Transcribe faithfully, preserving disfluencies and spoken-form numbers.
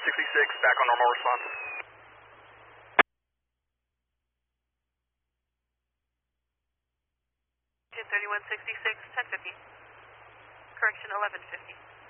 thirty-one sixty-six, back on normal response. thirty-one sixty-six, ten fifty. Correction, eleven fifty.